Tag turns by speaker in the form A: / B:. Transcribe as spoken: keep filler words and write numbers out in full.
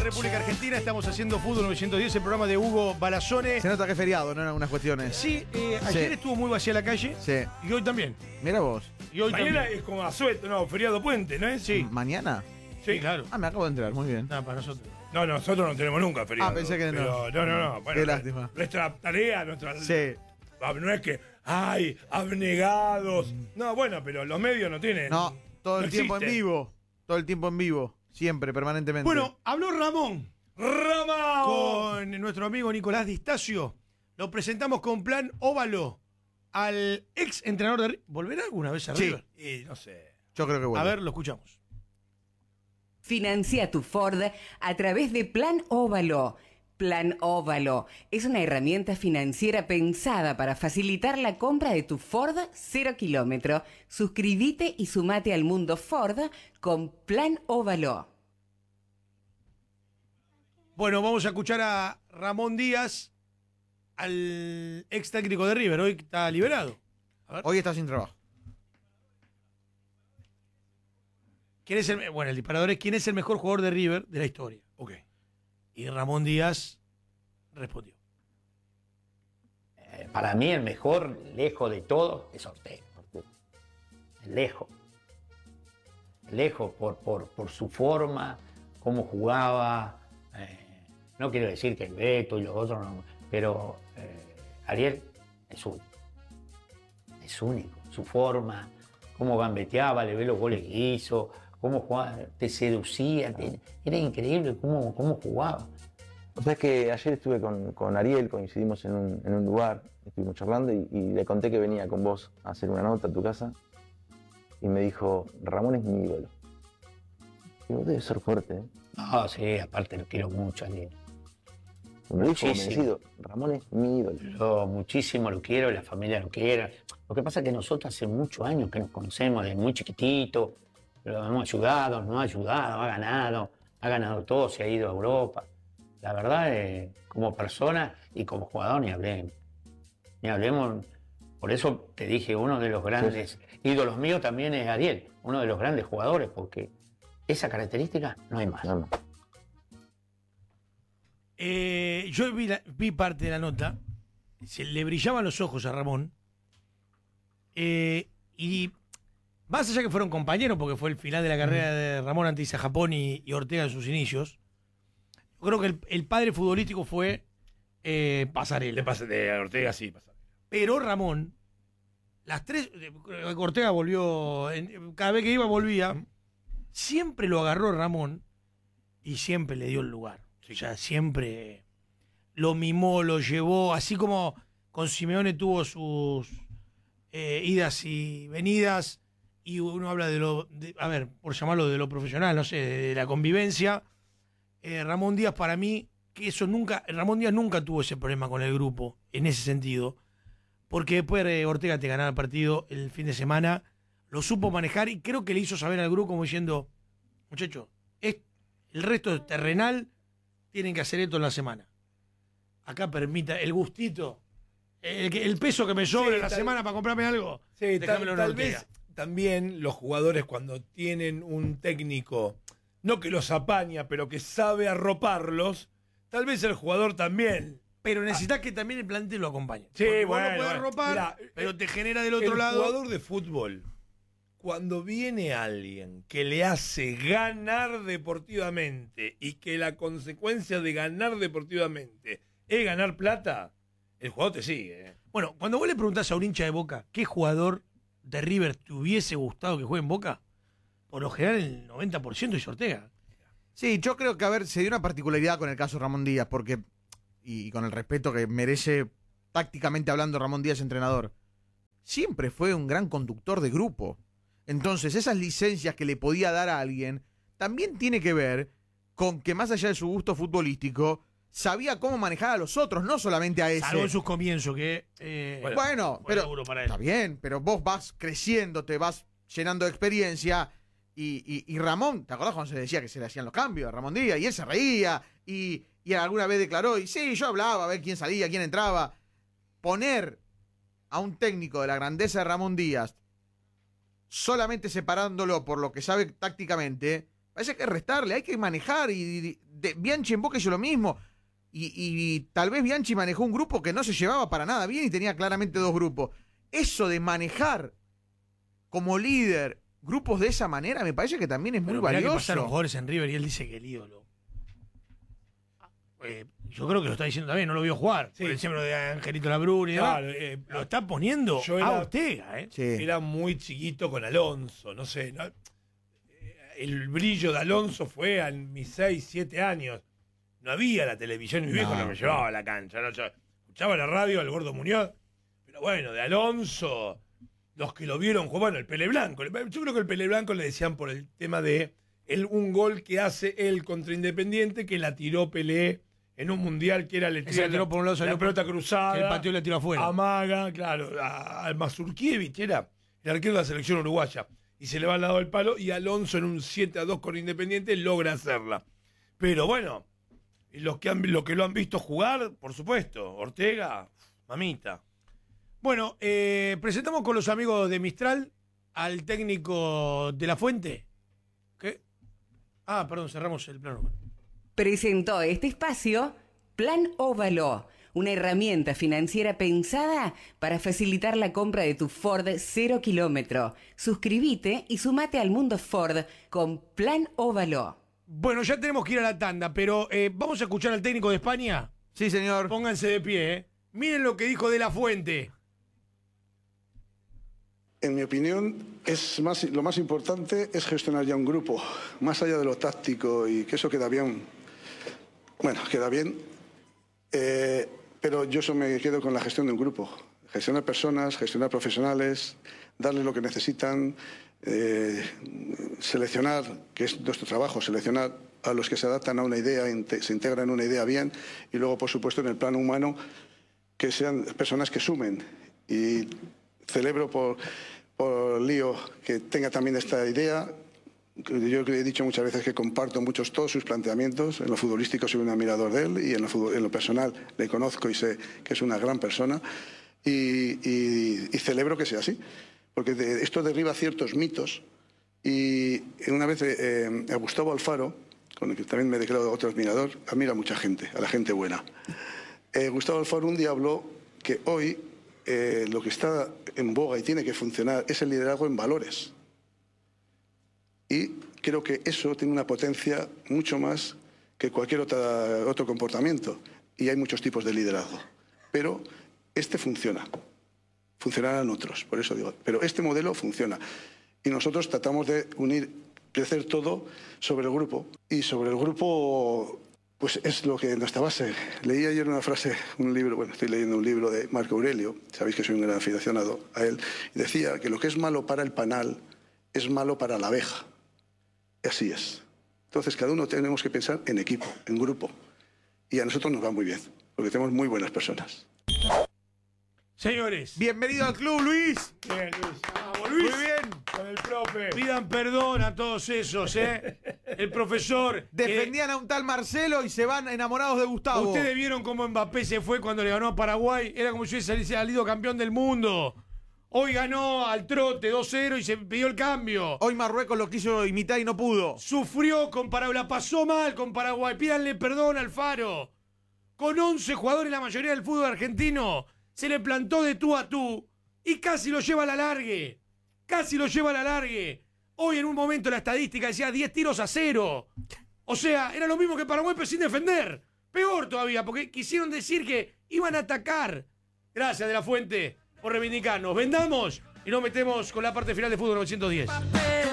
A: República Argentina. Estamos haciendo Fútbol novecientos diez, el programa de Hugo Balazone.
B: Se nota que es feriado, ¿no? En algunas cuestiones.
A: Sí, eh, ayer
B: Sí.
A: estuvo muy vacía la calle.
B: Sí.
A: Y hoy también.
B: Mira vos.
A: Y hoy
C: Mañana
A: también.
C: es como asueto, no, feriado puente, ¿no es?
A: Sí.
B: ¿Mañana?
A: Sí, claro.
B: Ah, me acabo de entrar, muy bien.
A: Nada, para nosotros.
C: No, nosotros no tenemos nunca feriado.
B: Ah, pensé que no.
C: Pero, no, no, no. Bueno,
B: Qué lástima.
C: Nuestra tarea, nuestra.
B: Sí.
C: Ah, no es que, ay, abnegados. No, bueno, pero los medios no tienen.
B: No, todo el
C: no
B: tiempo en
C: existen.
B: vivo. Todo el tiempo en vivo. Siempre, permanentemente.
A: Bueno, habló Ramón
C: ¡Ramao!
A: con nuestro amigo Nicolás Distacio. Lo presentamos con plan óvalo al ex entrenador de River. ¿Volverá alguna vez a
B: Sí.
A: River?
C: Y no sé.
B: yo creo que bueno.
A: A ver, lo escuchamos.
D: Financia tu Ford a través de Plan Óvalo. Plan Óvalo es una herramienta financiera pensada para facilitar la compra de tu Ford cero kilómetro. Suscríbete y sumate al mundo Ford con Plan Óvalo.
A: Bueno, vamos a escuchar a Ramón Díaz, al ex técnico de River. Hoy está liberado. A ver.
B: Hoy está sin trabajo.
A: ¿Quién es el, bueno, el disparador es quién es el mejor jugador de River de la historia.
C: Ok.
A: Y Ramón Díaz respondió.
E: Eh, para mí el mejor, lejos de todo, es Ortega. Ortega. Lejos. Lejos por, por, por su forma, cómo jugaba. Eh, no quiero decir que el Beto y los otros no, pero eh, Ariel es único. Es único. Su forma, cómo gambeteaba, le ve los goles que hizo, cómo jugaba, te seducía, te- era increíble cómo, cómo jugaba.
F: O sea, es que ayer estuve con, con Ariel, coincidimos en un, en un lugar, estuvimos charlando y, y le conté que venía con vos a hacer una nota a tu casa y me dijo, Ramón es mi ídolo. Digo, debe ser fuerte, ¿eh?
E: No, sí, aparte lo quiero mucho a Ariel.
F: Me lo dijo
E: Muchísimo.
F: convencido, Ramón es mi ídolo.
E: Yo muchísimo lo quiero, la familia lo quiere. Lo que pasa es que nosotros hace muchos años que nos conocemos, desde muy chiquitito, lo hemos ayudado, nos ha ayudado, ha ganado, ha ganado todo, se ha ido a Europa. La verdad, eh, como persona y como jugador, ni hablemos. Ni hablemos. Por eso te dije, uno de los grandes ídolos míos también es Ariel, uno de los grandes jugadores, porque esa característica no hay más.
F: No, no.
A: Eh, yo vi, la- vi parte de la nota. Se le brillaban los ojos a Ramón. Eh, y más allá que fueron compañeros, porque fue el final de la carrera de Ramón ante Isa Japón y, y Ortega en sus inicios, yo creo que el, el padre futbolístico fue eh, Pasarela.
C: De, pase, de Ortega sí pasa.
A: Pero Ramón, las tres. Ortega volvió. en- cada vez que iba, volvía. Siempre lo agarró Ramón y siempre le dio el lugar. O sea, siempre lo mimó, lo llevó. Así como con Simeone tuvo sus eh, idas y venidas. Y uno habla de lo. de- a ver, por llamarlo de lo profesional, no sé, de la convivencia. Eh, Ramón Díaz, para mí, que eso nunca. Ramón Díaz nunca tuvo ese problema con el grupo, en ese sentido. Porque después eh, Ortega te ganaba el partido el fin de semana, lo supo manejar y creo que le hizo saber al grupo como diciendo, muchachos, es, el resto es terrenal, tienen que hacer esto en la semana. Acá permita el gustito, el, que- el peso que me sobra
C: Sí,
A: en la
C: tal-
A: semana para comprarme algo,
C: Sí, tal,
A: déjamelo en
C: tal
A: Ortega.
C: vez también los jugadores cuando tienen un técnico, no que los apaña, pero que sabe arroparlos, tal vez el jugador también.
A: Pero necesitas que también el plantel lo acompañe.
C: Sí,
A: Porque vos
C: bueno,
A: lo podés
C: bueno.
A: arropar,
C: Mirá,
A: pero te genera del otro
C: el
A: lado.
C: jugador de fútbol, cuando viene alguien que le hace ganar deportivamente y que la consecuencia de ganar deportivamente es ganar plata, el jugador te sigue. ¿eh?
A: Bueno, cuando vos le preguntás a un hincha de Boca qué jugador de River te hubiese gustado que juegue en Boca, por lo general el noventa por ciento es Ortega.
B: Sí, yo creo que, a ver, se dio una particularidad con el caso Ramón Díaz, porque, y con el respeto que merece tácticamente hablando Ramón Díaz, entrenador, siempre fue un gran conductor de grupo. Entonces, esas licencias que le podía dar a alguien, también tiene que ver con que más allá de su gusto futbolístico, sabía cómo manejar a los otros, no solamente a ese.
A: Salvo en sus comienzos, que. eh,
B: Bueno, bueno,
A: fue
B: pero
A: duro para él.
B: está bien, pero vos vas creciendo, te vas llenando de experiencia. Y, y, y Ramón, ¿te acordás cuando se decía que se le hacían los cambios a Ramón Díaz? Y él se reía y, y alguna vez declaró, y sí, yo hablaba a ver quién salía, quién entraba. Poner a un técnico de la grandeza de Ramón Díaz solamente separándolo por lo que sabe tácticamente, Parece que es restarle, hay que manejar. Y, y de, Bianchi en Boca hizo lo mismo. Y, y tal vez Bianchi manejó un grupo que no se llevaba para nada bien y tenía claramente dos grupos. Eso de manejar como líder grupos de esa manera me parece que también es muy
A: Pero mirá que
B: valioso.
A: pasaron jugadores en River y él dice que el ídolo. Eh, yo creo que lo está diciendo también, no lo vio jugar.
C: Sí.
A: Por el ejemplo de Angelito Labruni y demás.
C: Claro, eh,
A: Lo está poniendo
C: yo
A: a
C: era-
A: Ortega, ¿eh?
B: Sí.
C: Era muy chiquito con Alonso, no sé. ¿no? El brillo de Alonso fue a mis seis, siete años. No había la televisión y mi viejo no,
B: No,
C: me llevaba a la cancha. ¿no? Yo escuchaba la radio al Gordo Muñoz. Pero bueno, de Alonso, los que lo vieron jugar, bueno, el Pele Blanco. Yo creo que el Pele Blanco le decían por el tema de el, un gol que hace él contra Independiente, que la tiró Pelé en un mundial que era le
A: Ese la tiró por un lado,
C: la
A: salió
C: pelota
A: por-
C: cruzada.
A: que el pateó y la tiró afuera.
C: Amaga, claro, a, a Mazurkiewicz era el arquero de la selección uruguaya. Y se le va al lado del palo y Alonso en un siete a dos con Independiente logra hacerla. Pero bueno, los que, han, los que lo han visto jugar, por supuesto, Ortega, mamita.
A: Bueno, eh, presentamos con los amigos de Mistral al técnico de La Fuente. ¿Qué? Ah, perdón, cerramos el plano.
D: Presentó este espacio Plan Óvalo, una herramienta financiera pensada para facilitar la compra de tu Ford cero kilómetro. Suscríbete y sumate al mundo Ford con Plan Óvalo.
A: Bueno, ya tenemos que ir a la tanda, pero eh, vamos a escuchar al técnico de España.
B: Sí, señor.
A: Pónganse de pie, ¿eh? Miren lo que dijo de La Fuente.
G: En mi opinión, es más, lo más importante es gestionar ya un grupo, más allá de lo táctico y que eso queda bien. Bueno, queda bien, eh, pero yo eso me quedo con la gestión de un grupo. Gestionar personas, gestionar profesionales, darles lo que necesitan, eh, seleccionar, que es nuestro trabajo, seleccionar a los que se adaptan a una idea, se integran en una idea bien, y luego, por supuesto, en el plano humano, que sean personas que sumen. Y celebro por, por Lío que tenga también esta idea. Yo he dicho muchas veces que comparto muchos todos sus planteamientos. En lo futbolístico soy un admirador de él y en lo, fútbol, en lo personal le conozco y sé que es una gran persona. Y, y, y celebro que sea así, porque de, esto derriba ciertos mitos. Y una vez eh, a Gustavo Alfaro, con el que también me declaro otro admirador, admira a mucha gente, a la gente buena. Eh, Gustavo Alfaro un día habló que hoy eh, lo que está en boga y tiene que funcionar es el liderazgo en valores. Y creo que eso tiene una potencia mucho más que cualquier otra, otro comportamiento. Y hay muchos tipos de liderazgo. Pero este funciona. Funcionarán otros, por eso digo. Pero este modelo funciona. Y nosotros tratamos de unir, de hacer todo sobre el grupo. Y sobre el grupo, pues es lo que nuestra base. Leí ayer una frase, un libro, bueno, estoy leyendo un libro de Marco Aurelio, sabéis que soy un gran aficionado a él, y decía que lo que es malo para el panal es malo para la abeja. Y así es. Entonces, cada uno tenemos que pensar en equipo, en grupo. Y a nosotros nos va muy bien, porque tenemos muy buenas personas.
A: Señores,
B: Bienvenido al club, Luis.
C: Bien, Luis.
A: vamos, Luis.
B: Muy bien.
C: Con el profe.
A: Pidan perdón a todos esos, ¿eh? El profesor.
B: Defendían a un tal Marcelo y se van enamorados de
A: que-
B: Gustavo.
A: Ustedes vieron cómo Mbappé se fue cuando le ganó a Paraguay. Era como si hubiese salido campeón del mundo. Hoy ganó al trote dos cero y se pidió el cambio.
B: Hoy Marruecos lo quiso imitar y no pudo.
A: Sufrió con Paraguay, la pasó mal con Paraguay. Pídanle perdón al Faro. Con once jugadores, la mayoría del fútbol argentino, se le plantó de tú a tú y casi lo lleva a la largue. Casi lo lleva a la largue. Hoy en un momento la estadística decía diez tiros a cero. O sea, era lo mismo que Paraguay, pero sin defender. Peor todavía, porque quisieron decir que iban a atacar. Gracias, De La Fuente, por reivindicarnos. Vendamos y nos metemos con la parte final de Fútbol novecientos diez.